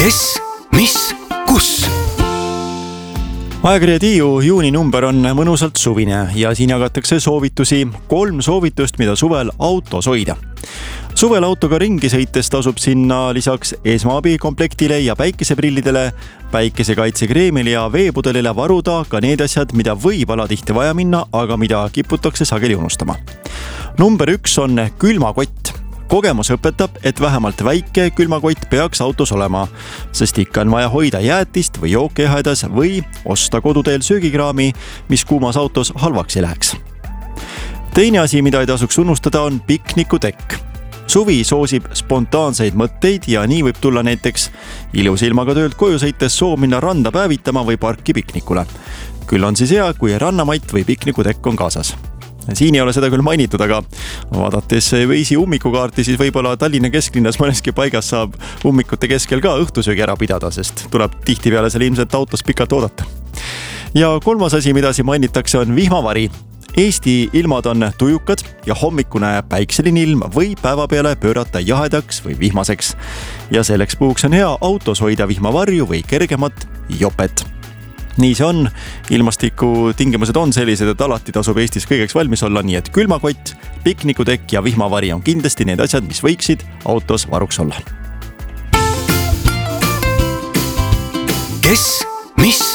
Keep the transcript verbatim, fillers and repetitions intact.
kes, mis, kus. Ajakirja Tiiu juuni number on mõnusalt suvine ja siin jagatakse soovitusi, kolm soovitust, mida suvel autos hoida. Suvel autoga ringi sõites tasub sinna lisaks esmaabikomplektile ja päikeseprillidele, päikesekaitsekreemile ja veepudelile varuda ka need asjad, mida võib alatihti vaja minna, aga mida kiputakse sageli unustama. Number üks on külmakott. Kogemus õpetab, et vähemalt väike külmakott peaks autos olema, sest ikka on vaja hoida jäätist või jooke jahedas või osta koduteel söögikraami, mis kuumas autos halvaks ei läheks. Teine asi, mida ei tasuks unustada, on piknikutekk. Suvi soosib spontaanseid mõtteid ja nii võib tulla näiteks ilus ilmaga töölt koju sõites soov minna randa päevitama või parki piknikule. Küll on siis hea, kui rannamatt või piknikutekk on kaasas. Siin ei ole seda küll mainitud, aga vaadates Waze'i ummikukaarti, siis võib-olla Tallinna kesklinnas mõneski paigas saab ummikute keskel ka õhtusöögi ära pidada, sest tuleb tihtipeale seal ilmselt autos pikalt oodata. Ja kolmas asi, mida siin mainitakse, on vihmavari. Eesti ilmad on tujukad ja hommikune päikseline ilm või päeva peale pöörata jahedaks või vihmaseks. Ja selleks puhuks on hea autos hoida vihmavarju või kergemat jopet. Nii see on, ilmastiku tingimused on sellised, et alati tasub Eestis kõigeks valmis olla, nii et külmakott, piknikutekk ja vihmavari on kindlasti need asjad, mis võiksid autos varuks olla. Kes, mis,